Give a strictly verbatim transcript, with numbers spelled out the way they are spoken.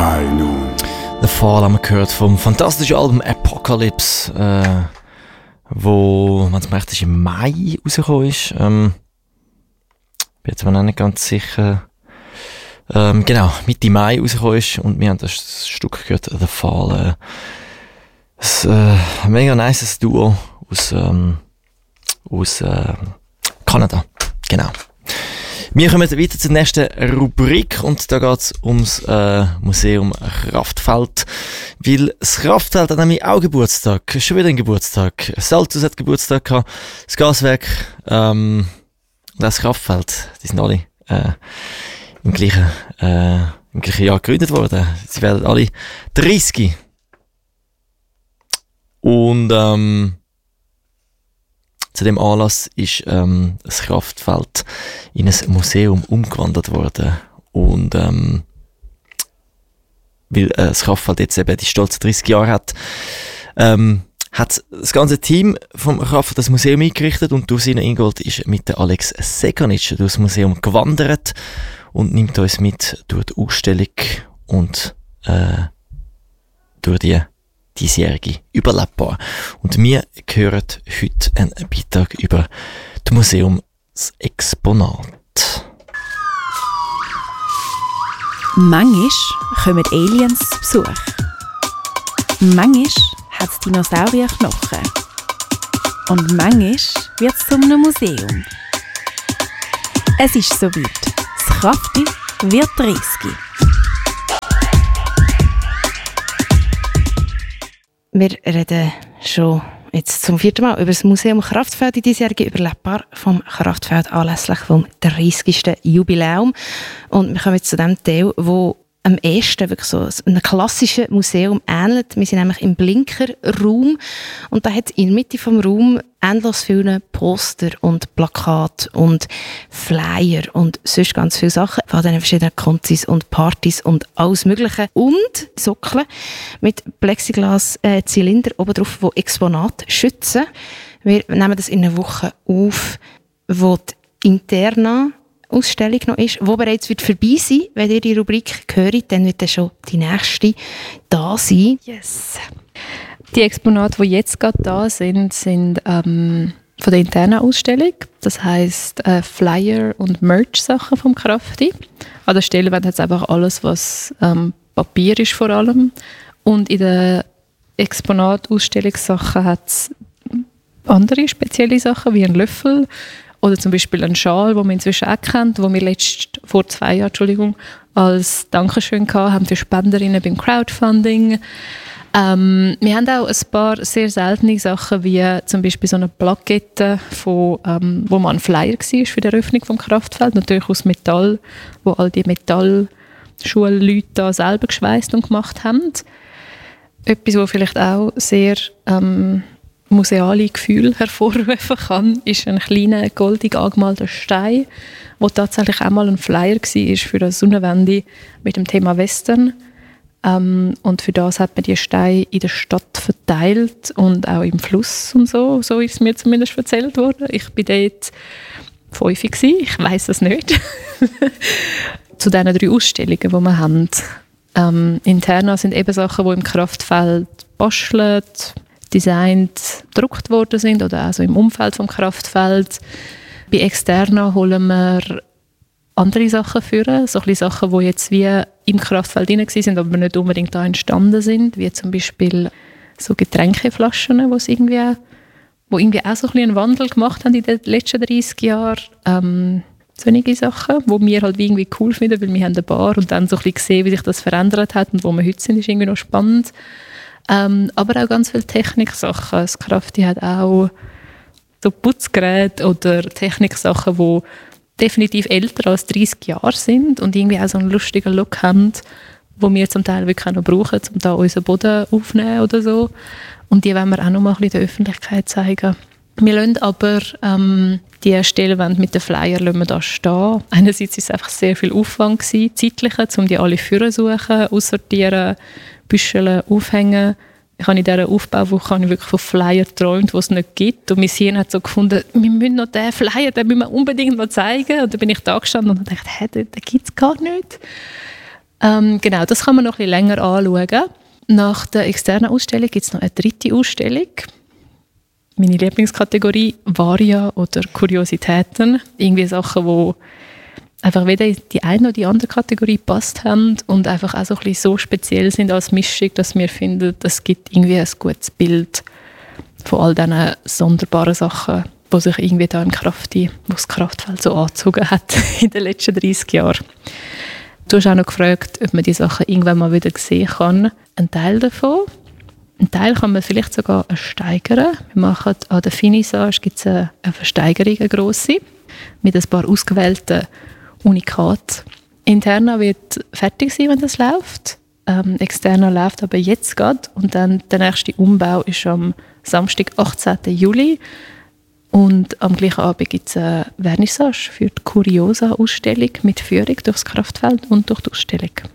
High Noon. The Fall haben wir gehört vom fantastischen Album Apocalypse, äh, wo, wenn es mir recht ist, im Mai rausgekommen ist. Ähm, bin jetzt aber auch nicht ganz sicher. Ähm, genau, Mitte Mai rausgekommen ist und wir haben das Stück gehört, The Fall. Äh, ein äh, mega nices Duo aus, ähm, aus äh, Kanada. Genau. Wir kommen weiter zur nächsten Rubrik und da geht es ums äh, Museum Kraftfeld, weil das Kraftfeld hat nämlich auch Geburtstag, schon wieder ein Geburtstag. Saltus hat Geburtstag gehabt, das Gaswerk, ähm, das Kraftfeld, die sind alle äh, im gleichen, äh, im gleichen Jahr gegründet worden. Sie werden alle dreißig. Und ähm, zu dem Anlass ist ähm, das Kraftfeld in ein Museum umgewandelt worden. Und ähm, weil äh, das Kraftfeld jetzt eben die stolzen dreißig Jahre hat, ähm, hat das ganze Team vom Kraftfeld das Museum eingerichtet und Ursina Ingold ist mit der Alex Seganic durch das Museum gewandert und nimmt uns mit durch die Ausstellung und äh, durch die diesjährige Überlebbar. Und wir hören heute einen Beitrag über das Museumsexponat. Manchmal kommen Aliens zu Besuch. Manchmal hat es Dinosaurierknochen. Und manchmal wird es zu einem Museum. Es ist soweit. Das Krafti wird dreißig. Wir reden schon jetzt zum vierten Mal über das Museum Kraftfeld, die diesjährige Überlebbar vom Kraftfeld anlässlich vom dreißigsten Jubiläum. Und wir kommen jetzt zu dem Teil, wo am ersten wirklich so einem klassischen Museum ähnelt. Wir sind nämlich im Blinker-Raum und da hat in der Mitte vom Raum endlos viele Poster und Plakate und Flyer und sonst ganz viele Sachen von den verschiedenen Konzis und Partys und alles Mögliche. Und Sockeln mit Plexiglas-Zylinder oben drauf, die Exponate schützen. Wir nehmen das in einer Woche auf, wo die Interna Ausstellung noch ist, die bereits wird vorbei sein. Wenn ihr die Rubrik hört, dann wird dann schon die nächste da sein. Yes. Die Exponate, die jetzt gerade da sind, sind ähm, von der internen Ausstellung. Das heisst äh, Flyer und Merch-Sachen vom Krafti. An der Stelle wird jetzt einfach alles, was ähm, Papier ist vor allem. Und in den Exponat-Ausstellungssachen hat es andere spezielle Sachen, wie ein Löffel. Oder zum Beispiel ein Schal, den man inzwischen auch kennt, den wir letzt, vor zwei Jahren Entschuldigung, als Dankeschön gehabt haben für Spenderinnen beim Crowdfunding. Ähm, wir haben auch ein paar sehr seltene Sachen, wie zum Beispiel so eine Plakette, von, ähm, wo man ein Flyer war für die Eröffnung vom Kraftfeld, natürlich aus Metall, wo all die Metallschulleute da selber geschweißt und gemacht haben. Etwas, was vielleicht auch sehr ähm, museale Gefühle hervorrufen kann, ist ein kleiner goldig angemalter Stein, der tatsächlich auch mal ein Flyer war für eine Sonnenwende mit dem Thema Western. Ähm, und für das hat man die Steine in der Stadt verteilt und auch im Fluss und so. So ist es mir zumindest erzählt worden. Ich war dort fünf, ich weiss es nicht. Zu diesen drei Ausstellungen, die wir haben. Ähm, interna sind eben Sachen, die im Kraftfeld basteln, designt, gedruckt worden sind oder also im Umfeld vom Kraftfeld. Bei externa holen wir andere Sachen führen, so ein Sachen, die jetzt wie im Kraftfeld drin waren, aber nicht unbedingt da entstanden sind, wie zum Beispiel so Getränkeflaschen, wo irgendwie, wo irgendwie auch so ein bisschen einen Wandel gemacht haben in den letzten dreißig Jahren. Ähm, solche Sachen, die wir halt irgendwie cool finden, weil wir haben eine Bar und dann so ein bisschen gesehen, wie sich das verändert hat und wo wir heute sind, ist irgendwie noch spannend. Ähm, aber auch ganz viele Techniksachen. Das Krafti hat auch so Putzgeräte oder Techniksachen, die definitiv älter als dreißig Jahre sind und irgendwie auch so einen lustigen Look haben, den wir zum Teil wirklich auch noch brauchen, um da unseren Boden aufzunehmen oder so. Und die wollen wir auch noch mal ein bisschen der Öffentlichkeit zeigen. Wir lassen aber ähm, die Stellwände mit den Flyer lassen wir da stehen. Einerseits war es einfach sehr viel Aufwand gewesen, zeitlicher, um die alle führen suchen, aussortieren, büscheln, aufhängen. Ich habe in dieser Aufbauwoche habe ich wirklich von Flyer geträumt, die es nicht gibt. Und mein Hirn hat so gefunden, wir müssen noch diesen Flyer, den müssen wir unbedingt mal zeigen. Und dann bin ich da gestanden und dachte, hä, den, den gibt es gar nicht. Ähm, genau, das kann man noch ein bisschen länger anschauen. Nach der externen Ausstellung gibt es noch eine dritte Ausstellung. Meine Lieblingskategorie, Varia oder Kuriositäten. Irgendwie Sachen, die einfach weder in die eine oder die andere Kategorie gepasst haben und einfach auch so ein bisschen so speziell sind als Mischung, dass wir finden, es gibt irgendwie ein gutes Bild von all diesen sonderbaren Sachen, die sich irgendwie da in Kraft, die, wo das Kraftfeld so angezogen hat in den letzten dreißig Jahren. Du hast auch noch gefragt, ob man die Sachen irgendwann mal wieder sehen kann. Ein Teil davon. Ein Teil kann man vielleicht sogar steigern. Wir machen an der Finissage gibt's eine, eine Versteigerung, eine grosse, mit ein paar ausgewählten Unikaten. Interna wird fertig sein, wenn das läuft. Ähm, externer läuft aber jetzt gerade. Und dann der nächste Umbau ist am Samstag, achtzehnten Juli. Und am gleichen Abend gibt es eine Vernissage für die Curiosa-Ausstellung mit Führung durchs Kraftfeld und durch die Ausstellung.